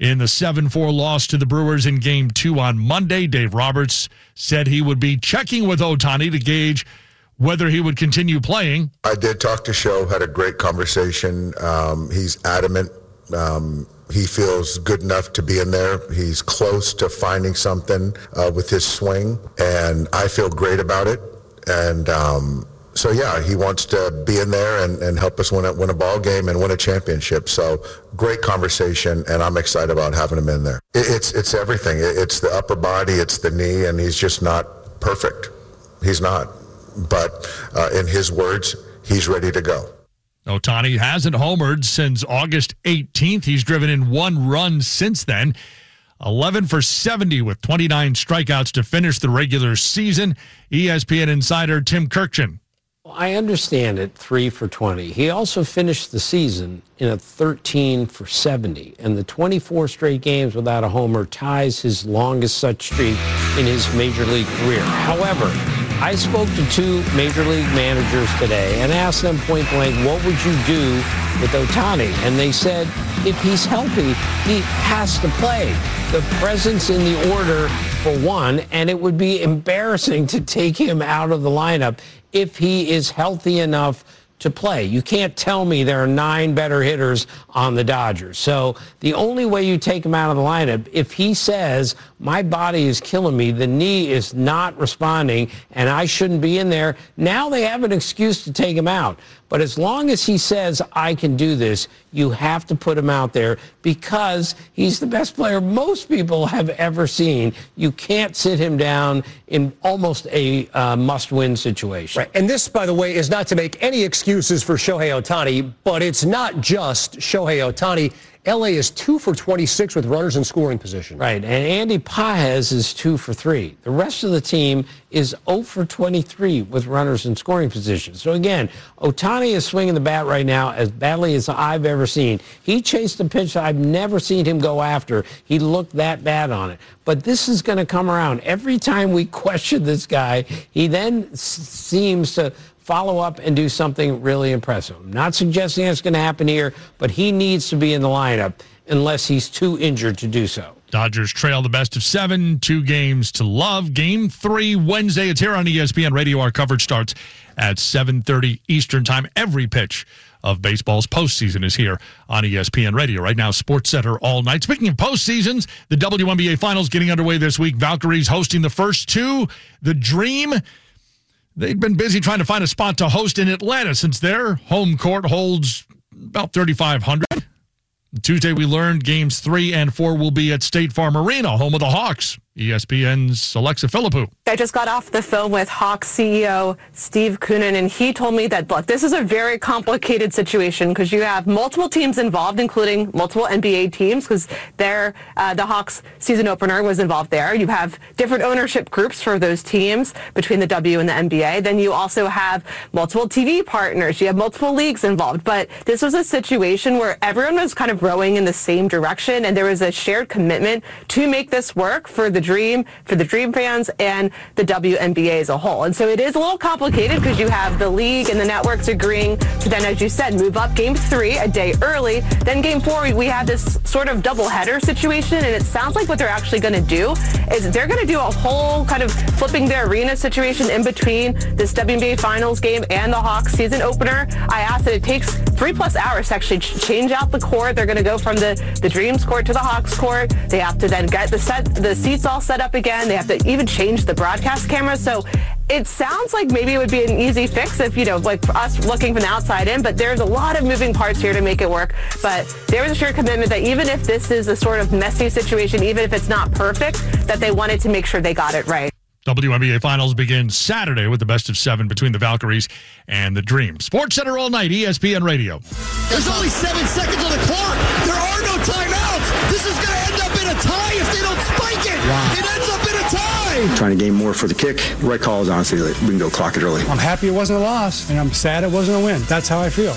in the seven four loss to the Brewers in Game two on Monday. Dave Roberts said he would be checking with Ohtani to gauge whether he would continue playing. I did talk to Show, had a great conversation. Um, he's adamant. Um, he feels good enough to be in there. He's close to finding something uh, with his swing, and I feel great about it. And um, so, yeah, he wants to be in there and, and help us win a, win a ball game and win a championship. So great conversation, and I'm excited about having him in there. It, it's it's everything. It, it's the upper body, it's the knee, and he's just not perfect. He's not. But uh, in his words, he's ready to go. Ohtani hasn't homered since August eighteenth. He's driven in one run since then. eleven for seventy with twenty-nine strikeouts to finish the regular season. E S P N insider Tim Kurkjian. Well, I understand it, three for twenty. He also finished the season in a thirteen for seventy, and the twenty-four straight games without a homer ties his longest such streak in his major league career. However, I spoke to two major league managers today and asked them point blank, what would you do with Ohtani? And they said, if he's healthy, he has to play. The presence in the order, for one, and it would be embarrassing to take him out of the lineup if he is healthy enough to play. You can't tell me there are nine better hitters on the Dodgers. So the only way you take him out of the lineup, if he says, my body is killing me, the knee is not responding, and I shouldn't be in there, now they have an excuse to take him out. But as long as he says, I can do this, you have to put him out there because he's the best player most people have ever seen. You can't sit him down in almost a uh, must-win situation. Right. And this, by the way, is not to make any excuses for Shohei Ohtani, but it's not just Shohei Ohtani. L A is two for twenty-six with runners in scoring position. Right, and Andy Paez is two for three. The rest of the team is zero for twenty-three with runners in scoring position. So again, Ohtani is swinging the bat right now as badly as I've ever seen. He chased a pitch I've never seen him go after. He looked that bad on it. But this is going to come around. Every time we question this guy, he then s- seems to follow up and do something really impressive. I'm not suggesting it's going to happen here, but he needs to be in the lineup unless he's too injured to do so. Dodgers trail the best of seven, two games to love. Game three Wednesday. It's here on E S P N Radio. Our coverage starts at seven thirty Eastern time. Every pitch of baseball's postseason is here on E S P N Radio. Right now, Sports Center all night. Speaking of postseasons, the W N B A Finals getting underway this week. Valkyries hosting the first two. The Dream, they've been busy trying to find a spot to host in Atlanta since their home court holds about thirty-five hundred. Tuesday, we learned games three and four will be at State Farm Arena, home of the Hawks. E S P N's Alexa Philippou. I just got off the phone with Hawks C E O Steve Koonin, and he told me that, look, this is a very complicated situation because you have multiple teams involved, including multiple N B A teams, because there, uh, the Hawks season opener was involved there. You have different ownership groups for those teams between the W and the N B A. Then you also have multiple T V partners. You have multiple leagues involved. But this was a situation where everyone was kind of rowing in the same direction, and there was a shared commitment to make this work for the Dream, for the Dream fans, and the W N B A as a whole. And so it is a little complicated because you have the league and the networks agreeing to then, as you said, move up game three a day early. Then game four, we, we have this sort of double-header situation, and it sounds like what they're actually going to do is they're going to do a whole kind of flipping their arena situation in between this W N B A Finals game and the Hawks season opener. I asked that it takes three-plus hours to actually ch- change out the court. They're going to go from the, the Dreams court to the Hawks court. They have to then get the set the seats all set up again. They have to even change the broadcast camera. So it sounds like maybe it would be an easy fix if, you know, like for us looking from the outside in, but there's a lot of moving parts here to make it work. But there was a shared commitment that even if this is a sort of messy situation, even if it's not perfect, that they wanted to make sure they got it right. W N B A Finals begin Saturday with the best of seven between the Valkyries and the Dream. Sports Center all night, E S P N Radio. There's only seven seconds on the clock. There are no timeouts. This is going to end up in a tie if they don't spike it. Wow. It ends up in a tie. Trying to gain more for the kick. The right call is honestly we can go clock it early. I'm happy it wasn't a loss, and I'm sad it wasn't a win. That's how I feel.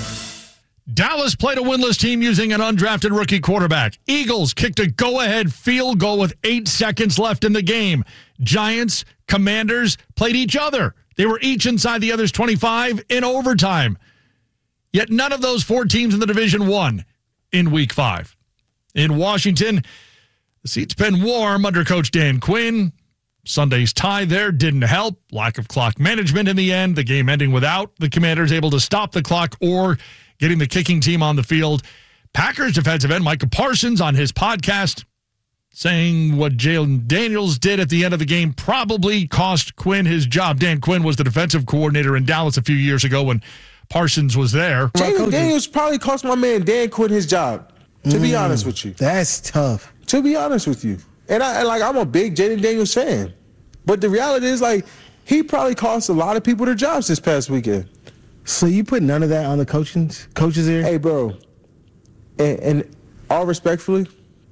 Dallas played a winless team using an undrafted rookie quarterback. Eagles kicked a go-ahead field goal with eight seconds left in the game. Giants, Commanders played each other. They were each inside the other's twenty-five in overtime. Yet none of those four teams in the division won in week five. In Washington, the seat's been warm under Coach Dan Quinn. Sunday's tie there didn't help. Lack of clock management in the end. The game ending without the Commanders able to stop the clock or getting the kicking team on the field. Packers defensive end Micah Parsons on his podcast saying what Jalen Daniels did at the end of the game probably cost Quinn his job. Dan Quinn was the defensive coordinator in Dallas a few years ago when Parsons was there. Jalen Daniels probably cost my man Dan Quinn his job, to mm, be honest with you. That's tough. To be honest with you. And, I, and like, I'm a big Jalen Daniels fan. But the reality is, like, he probably cost a lot of people their jobs this past weekend. So you put none of that on the coaching, coaches here? Hey, bro, and, and all respectfully,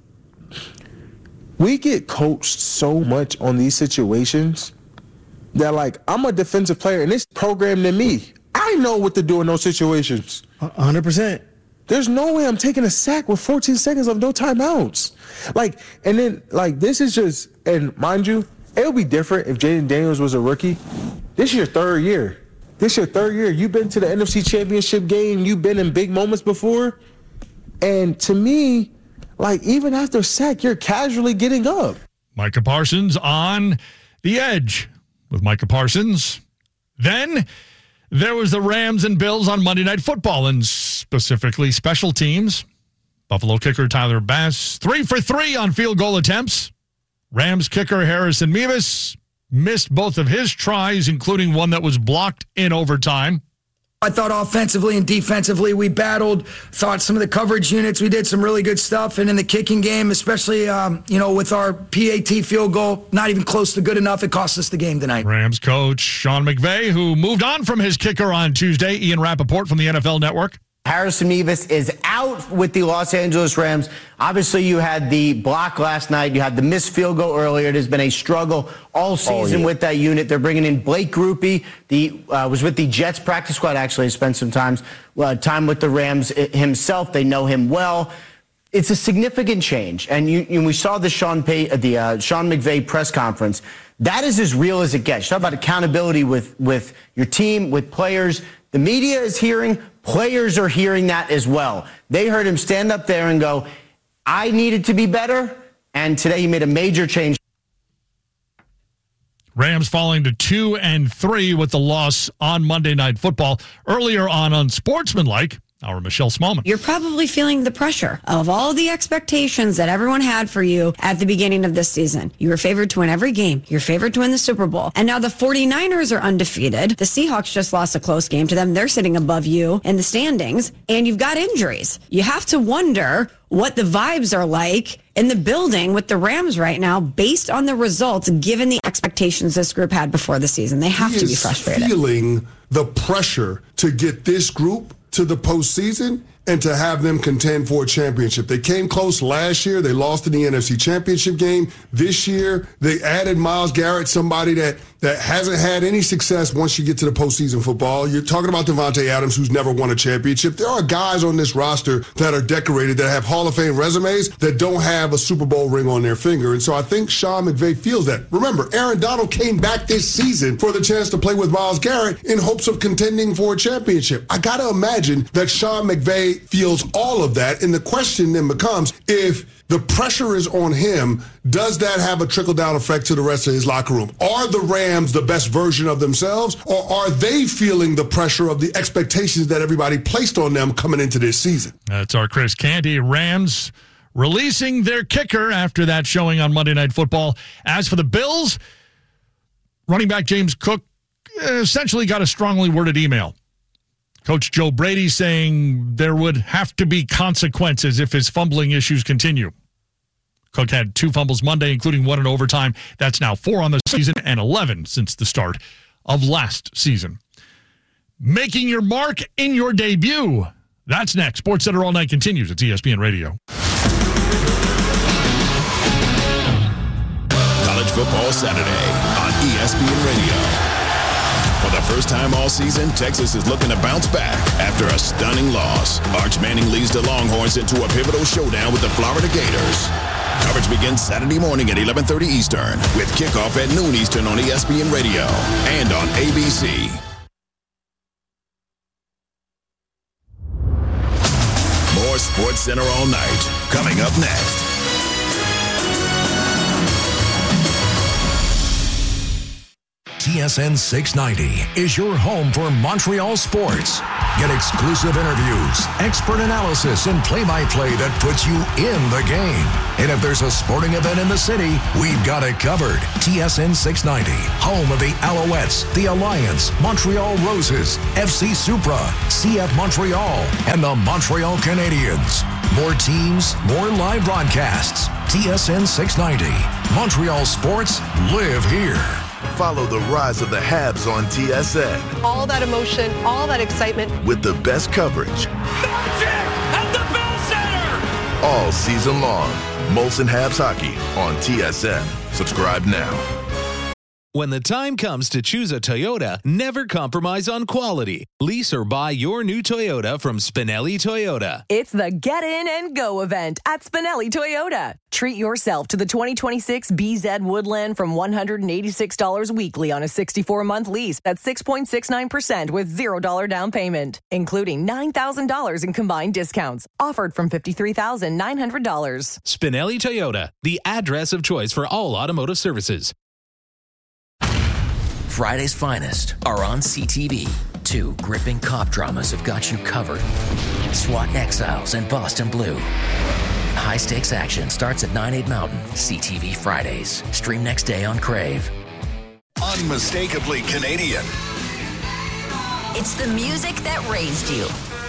we get coached so much on these situations that, like, I'm a defensive player, and it's programmed in me. I know what to do in those situations. one hundred percent. There's no way I'm taking a sack with fourteen seconds of no timeouts. Like, and then, like, this is just, and mind you, it would be different if Jalen Daniels was a rookie. This is your third year. This is your third year. You've been to the N F C Championship game. You've been in big moments before. And to me, like, even after sack, you're casually getting up. Micah Parsons on the edge with Micah Parsons. Then there was the Rams and Bills on Monday Night Football, and specifically special teams. Buffalo kicker Tyler Bass, three for three on field goal attempts. Rams kicker Harrison Mevis missed both of his tries, including one that was blocked in overtime. I thought offensively and defensively we battled, thought some of the coverage units, we did some really good stuff. And in the kicking game, especially, um, you know, with our P A T field goal, not even close to good enough, it cost us the game tonight. Rams coach Sean McVay, who moved on from his kicker on Tuesday, Ian Rappaport from the N F L Network. Harrison Mevis is out with the Los Angeles Rams. Obviously, you had the block last night. You had the missed field goal earlier. It has been a struggle all season oh, yeah. with that unit. They're bringing in Blake Grupe. The uh, was with the Jets practice squad, actually. Spent some times, uh, time with the Rams himself. They know him well. It's a significant change. And you, you, we saw the Sean, Pay, uh, the, uh, Sean McVay press conference. That is as real as it gets. Talk about accountability with, with your team, with players. The media is hearing, players are hearing that as well. They heard him stand up there and go, I needed to be better, and today he made a major change. Rams falling to two and three with the loss on Monday Night Football. Earlier on Unsportsmanlike, our Michelle Smallman. You're probably feeling the pressure of all the expectations that everyone had for you at the beginning of this season. You were favored to win every game. You're favored to win the Super Bowl. And now the 49ers are undefeated. The Seahawks just lost a close game to them. They're sitting above you in the standings. And you've got injuries. You have to wonder what the vibes are like in the building with the Rams right now based on the results, given the expectations this group had before the season. They have he to be frustrated. Feeling the pressure to get this group to the postseason and to have them contend for a championship. They came close last year. They lost in the N F C Championship game. This year, they added Myles Garrett, somebody that, that hasn't had any success once you get to the postseason football. You're talking about Devontae Adams, who's never won a championship. There are guys on this roster that are decorated, that have Hall of Fame resumes, that don't have a Super Bowl ring on their finger. And so I think Sean McVay feels that. Remember, Aaron Donald came back this season for the chance to play with Myles Garrett in hopes of contending for a championship. I got to imagine that Sean McVay feels all of that, and the question then becomes, if the pressure is on him, does that have a trickle-down effect to the rest of his locker room? Are the Rams the best version of themselves, or are they feeling the pressure of the expectations that everybody placed on them coming into this season? That's our Chris Canty. Rams releasing their kicker after that showing on Monday Night Football. As for the Bills, running back James Cook essentially got a strongly worded email. Coach Joe Brady saying there would have to be consequences if his fumbling issues continue. Cook had two fumbles Monday, including one in overtime. That's now four on the season and eleven since the start of last season. Making your mark in your debut. That's next. Sports Center All Night continues at E S P N Radio. College Football Saturday on E S P N Radio. For the first time all season, Texas is looking to bounce back after a stunning loss. Arch Manning leads the Longhorns into a pivotal showdown with the Florida Gators. Coverage begins Saturday morning at eleven thirty Eastern with kickoff at noon Eastern on E S P N Radio and on A B C. More Sports Center all night. Coming up next. T S N six ninety is your home for Montreal sports. Get exclusive interviews, expert analysis, and play-by-play that puts you in the game. And if there's a sporting event in the city, we've got it covered. T S N six ninety, home of the Alouettes, the Alliance, Montreal Roses, F C Supra, C F Montreal, and the Montreal Canadiens. More teams, more live broadcasts. T S N six ninety. Montreal sports live here. Follow the rise of the Habs on T S N. All that emotion, all that excitement. With the best coverage. At the Bell Center! All season long. Molson Habs Hockey on T S N. Subscribe now. When the time comes to choose a Toyota, never compromise on quality. Lease or buy your new Toyota from Spinelli Toyota. It's the Get In and Go event at Spinelli Toyota. Treat yourself to the twenty twenty-six B Z Woodland from one hundred eighty-six dollars weekly on a sixty-four month lease at six point six nine percent with zero dollars down payment, including nine thousand dollars in combined discounts. Offered from fifty-three thousand nine hundred dollars. Spinelli Toyota, the address of choice for all automotive services. Friday's finest are on C T V. Two gripping cop dramas have got you covered. SWAT Exiles and Boston Blue. High-stakes action starts at nine, eight Mountain. C T V Fridays. Stream next day on Crave. Unmistakably Canadian. It's the music that raised you.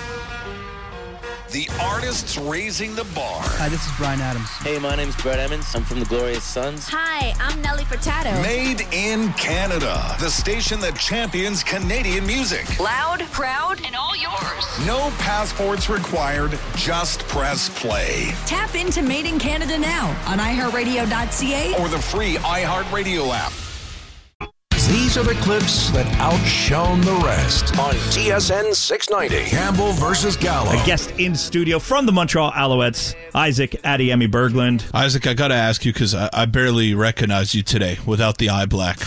The artists raising the bar. Hi, this is Brian Adams. Hey, my name's Brett Emmons. I'm from the Glorious Sons. Hi, I'm Nelly Furtado. Made in Canada. The station that champions Canadian music. Loud, proud, and all yours. No passports required. Just press play. Tap into Made in Canada now on i heart radio dot c a or the free iHeartRadio app. These are the clips that outshone the rest on T S N six ninety. Campbell versus Gallo. A guest in studio from the Montreal Alouettes, Isaac Adeyemi Berglund. Isaac, I got to ask you because I, I barely recognize you today without the eye black.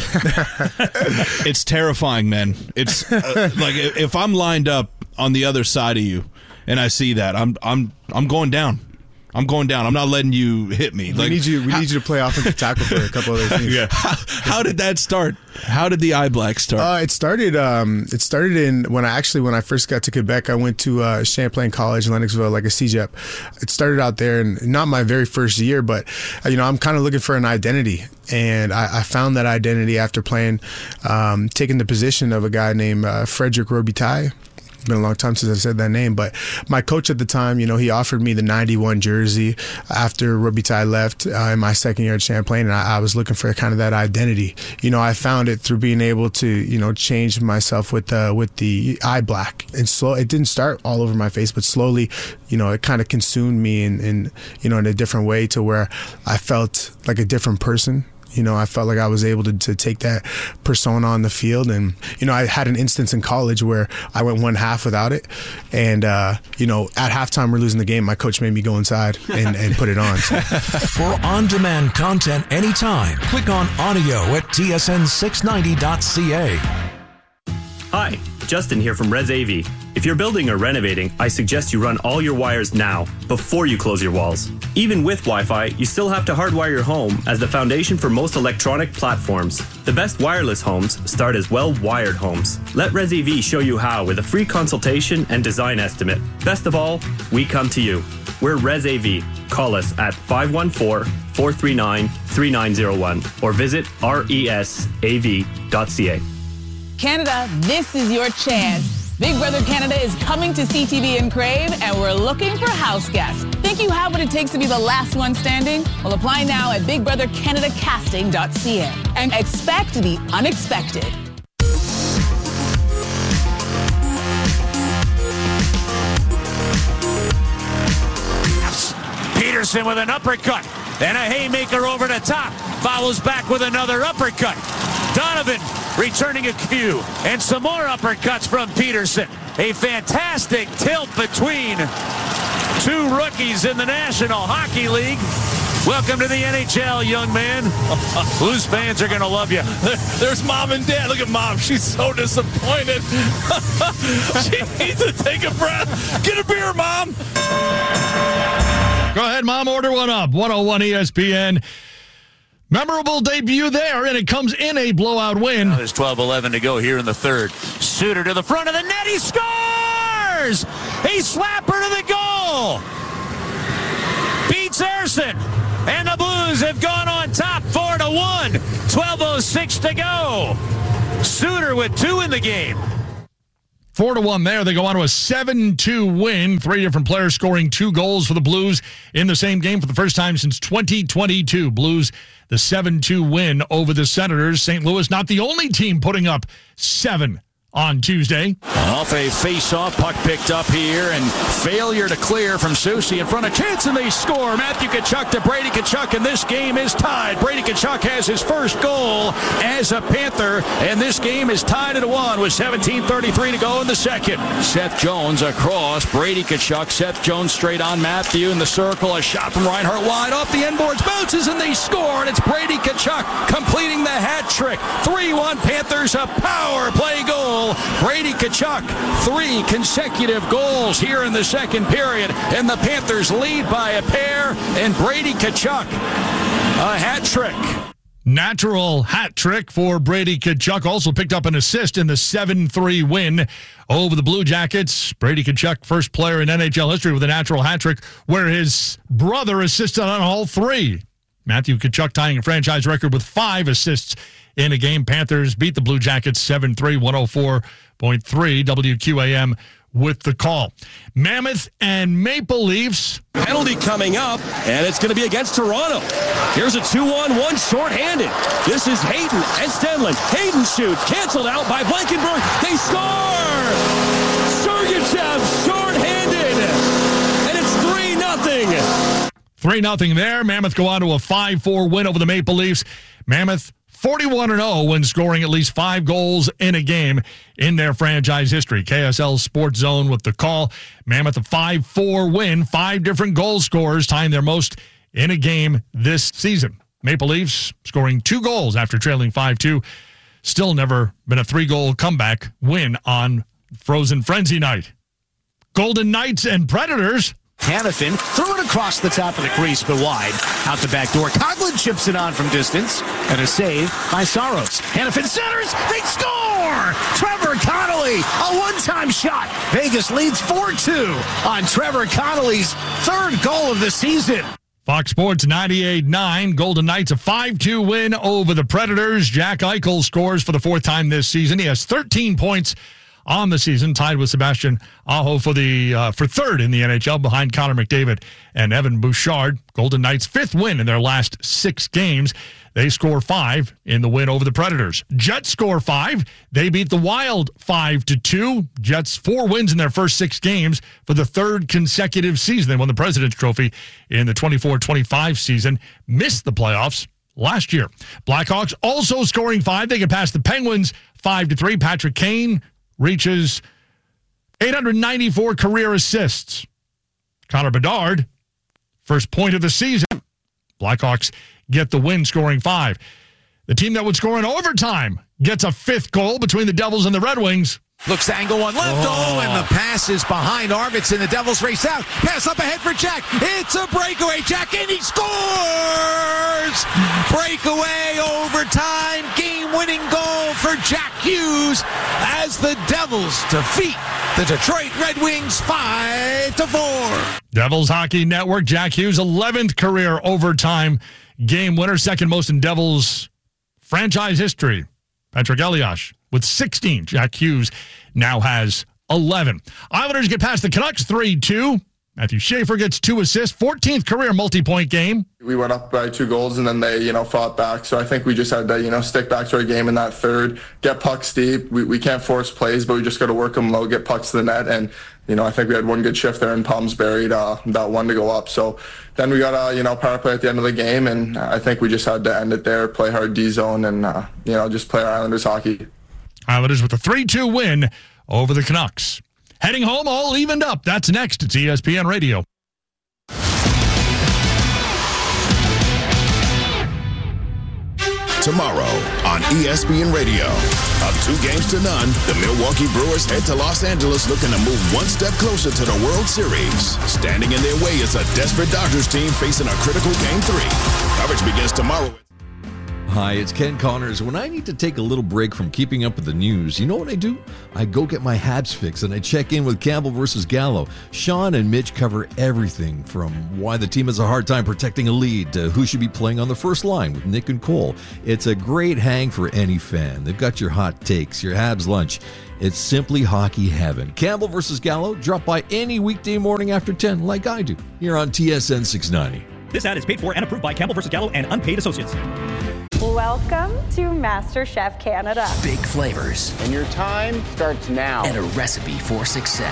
It's terrifying, man. It's uh, like if I'm lined up on the other side of you and I see that, I'm I'm I'm going down. I'm going down. I'm not letting you hit me. We like, need you. We how, need you to play offensive tackle for a couple of those things. Yeah. How, how did that start? How did the eye black start? Uh, it started. Um, it started in when I actually when I first got to Quebec. I went to uh, Champlain College, Lennoxville, like a C J E P. It started out there, and not my very first year, but uh, you know, I'm kind of looking for an identity, and I, I found that identity after playing, um, taking the position of a guy named uh, Frederick Robitaille. It's been a long time since I said that name, but my coach at the time, you know, he offered me the ninety-one jersey after Robitaille left uh, in my second year at Champlain, and I, I was looking for kind of that identity. You know, I found it through being able to, you know, change myself with uh, with the eye black, and slow. It didn't start all over my face, but slowly, you know, it kind of consumed me in, in, you know, in a different way to where I felt like a different person. You know, I felt like I was able to, to take that persona on the field. And, you know, I had an instance in college where I went one half without it. And, uh, you know, at halftime, we're losing the game. My coach made me go inside and, and put it on. So. For on-demand content anytime, click on audio at T S N six ninety dot c a. Hi, Justin here from Res A V. If you're building or renovating, I suggest you run all your wires now, before you close your walls. Even with Wi-Fi, you still have to hardwire your home as the foundation for most electronic platforms. The best wireless homes start as well-wired homes. Let Res A V show you how with a free consultation and design estimate. Best of all, we come to you. We're Res A V. Call us at five one four, four three nine, three nine zero one or visit resav dot c a. Canada, this is your chance. Big Brother Canada is coming to C T V and Crave, and we're looking for house guests. Think you have what it takes to be the last one standing? Well, apply now at big brother canada casting dot c a and expect the unexpected. Peterson with an uppercut and a haymaker over the top. Follows back with another uppercut. Donovan returning a few and some more uppercuts from Peterson. A fantastic tilt between two rookies in the National Hockey League. Welcome to the N H L, young man. Blues fans are going to love you. There's Mom and Dad. Look at Mom. She's so disappointed. She needs to take a breath. Get a beer, Mom. Go ahead, Mom. Order one up. one oh one E S P N. Memorable debut there, and it comes in a blowout win. Now there's twelve eleven to go here in the third. Suter to the front of the net. He scores! He slapped her to the goal. Beats Erson. And the Blues have gone on top four to one. twelve oh six to go. Suter with two in the game. Four to one there. They go on to a seven two win. Three different players scoring two goals for the Blues in the same game for the first time since twenty twenty-two. Blues, the seven two win over the Senators. Saint Louis, not the only team putting up seven on Tuesday. Off a face-off, puck picked up here, and failure to clear from Soucy in front of chance, and they score. Matthew Tkachuk to Brady Tkachuk, and this game is tied. Brady Tkachuk has his first goal as a Panther, and this game is tied at one with seventeen thirty-three to go in the second. Seth Jones across. Brady Tkachuk. Seth Jones straight on Matthew in the circle. A shot from Reinhart wide off the end boards, bounces, and they score, and it's Brady Tkachuk completing the hat trick. three one Panthers, a power play goal. Brady Tkachuk, three consecutive goals here in the second period, and the Panthers lead by a pair, and Brady Tkachuk, a hat trick. Natural hat trick for Brady Tkachuk. Also picked up an assist in the seven three win over the Blue Jackets. Brady Tkachuk, first player in N H L history with a natural hat trick, where his brother assisted on all three. Matthew Tkachuk tying a franchise record with five assists in a game. Panthers beat the Blue Jackets seven three, one oh four point three W Q A M with the call. Mammoth and Maple Leafs. Penalty coming up, and it's going to be against Toronto. Here's a two on one shorthanded. This is Hayden and Stenlund. Hayden shoots, canceled out by Blankenburg. They score! Sergachev shorthanded, and it's three nothing. three nothing there. Mammoth go on to a five four win over the Maple Leafs. Mammoth forty-one and oh when scoring at least five goals in a game in their franchise history. K S L Sports Zone with the call. Mammoth a five four win, five different goal scorers, tying their most in a game this season. Maple Leafs scoring two goals after trailing five two. Still never been a three-goal comeback win on Frozen Frenzy night. Golden Knights and Predators. Hanifin threw it across the top of the crease, but wide. Out the back door. Coughlin chips it on from distance. And a save by Saros. Hanifin centers. They score! Trevor Connolly, a one-time shot. Vegas leads four two on Trevor Connolly's third goal of the season. Fox Sports ninety-eight nine. Golden Knights a five two win over the Predators. Jack Eichel scores for the fourth time this season. He has thirteen points on the season, tied with Sebastian Aho for the uh, for third in the N H L behind Connor McDavid and Evan Bouchard. Golden Knights' fifth win in their last six games. They score five in the win over the Predators. Jets score five. They beat the Wild five to two. Jets four wins in their first six games for the third consecutive season. They won the President's Trophy in the twenty-four twenty-five season. Missed the playoffs last year. Blackhawks also scoring five. They get past the Penguins five to three. Patrick Kane reaches eight hundred ninety-four career assists. Connor Bedard, first point of the season. Blackhawks get the win, scoring five. The team that would score in overtime gets a fifth goal between the Devils and the Red Wings. Looks to angle one left. Oh, oh and the pass is behind Arvidsson. The Devils race out. Pass up ahead for Jack. It's a breakaway. Jack, and he scores! Breakaway, overtime, game-winning goal for Jack Hughes as the Devils defeat the Detroit Red Wings five to four. Devils Hockey Network, Jack Hughes, eleventh career overtime game winner, second most in Devils franchise history. Patrick Elias with sixteen. Jack Hughes now has eleven. Islanders get past the Canucks three two. Matthew Schaefer gets two assists, fourteenth career multi-point game. We went up by two goals, and then they, you know, fought back. So I think we just had to, you know, stick back to our game in that third, get pucks deep. We, we can't force plays, but we just got to work them low, get pucks to the net. And, you know, I think we had one good shift there in Palms buried, uh, that one to go up. So then we got a, you know, power play at the end of the game, and I think we just had to end it there, play hard D-zone, and, uh, you know, just play our Islanders hockey. Islanders with a three two win over the Canucks. Heading home, all evened up. That's next. It's E S P N Radio. tomorrow on E S P N Radio. Up two games to none, the Milwaukee Brewers head to Los Angeles looking to move one step closer to the World Series. Standing in their way is a desperate Dodgers team facing a critical Game three. Coverage begins tomorrow. Hi, it's Ken Connors. When I need to take a little break from keeping up with the news, you know what I do? I go get my Habs fix and I check in with Campbell versus Gallo. Sean and Mitch cover everything from why the team has a hard time protecting a lead to who should be playing on the first line with Nick and Cole. It's a great hang for any fan. They've got your hot takes, your Habs lunch. It's simply hockey heaven. Campbell versus Gallo, drop by any weekday morning after ten like I do. You're on T S N six ninety. This ad is paid for and approved by Campbell versus Gallo and unpaid associates. Welcome to MasterChef Canada. Big flavors. And your time starts now. And a recipe for success.